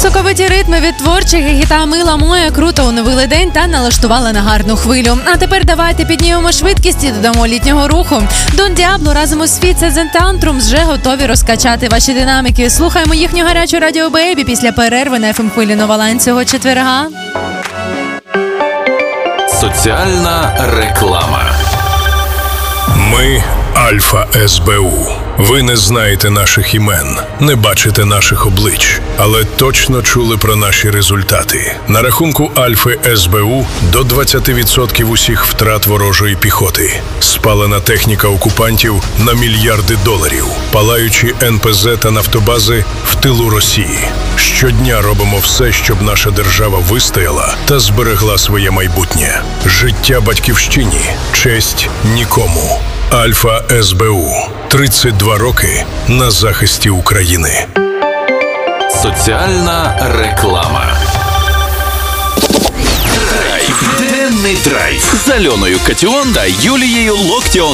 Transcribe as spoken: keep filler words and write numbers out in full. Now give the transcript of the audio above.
Соковиті ритми від творчих гіта Мила Моя круто оновили день та налаштували на гарну хвилю. А тепер давайте піднімемо швидкість і додамо літнього руху. Дон Діабло разом із Фіце Зентантрум вже готові розкачати ваші динаміки. Слухаємо їхню гарячу радіо Бейбі після перерви на еф ем-хвилі Новалайн цього четверга. Соціальна реклама. Ми Альфа ес бе у. Ви не знаєте наших імен, не бачите наших облич, але точно чули про наші результати. На рахунку Альфи ес бе у до двадцять відсотків усіх втрат ворожої піхоти. Спалена техніка окупантів на мільярди доларів. Палаючі ен пе зе та нафтобази в тилу Росії. Щодня робимо все, щоб наша держава вистояла та зберегла своє майбутнє. Життя батьківщині, честь нікому. Альфа ес бе у. тридцять два роки на захисті України. Соціальна реклама. Драйв. Денний драйв з Альоною Катіон та Юлією Локтіон.